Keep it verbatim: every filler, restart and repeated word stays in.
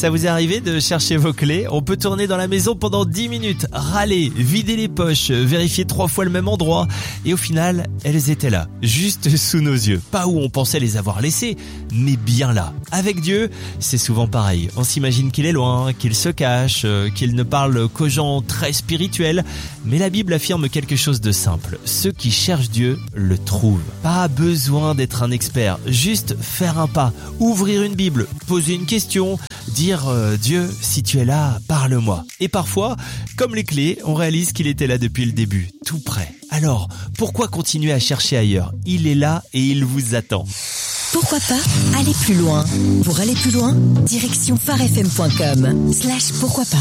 Ça vous est arrivé de chercher vos clés? On peut tourner dans la maison pendant dix minutes, râler, vider les poches, vérifier trois fois le même endroit. Et au final, elles étaient là, juste sous nos yeux. Pas où on pensait les avoir laissées, mais bien là. Avec Dieu, c'est souvent pareil. On s'imagine qu'il est loin, qu'il se cache, qu'il ne parle qu'aux gens très spirituels. Mais la Bible affirme quelque chose de simple. Ceux qui cherchent Dieu le trouvent. Pas besoin d'être un expert, juste faire un pas, ouvrir une Bible, poser une question, dire euh, Dieu, si tu es là, parle-moi. Et parfois, comme les clés, on réalise qu'il était là depuis le début, tout près. Alors, pourquoi continuer à chercher ailleurs? Il est là et il vous attend. Pourquoi pas aller plus loin? Pour aller plus loin, direction phare f m point com slash pourquoi pas.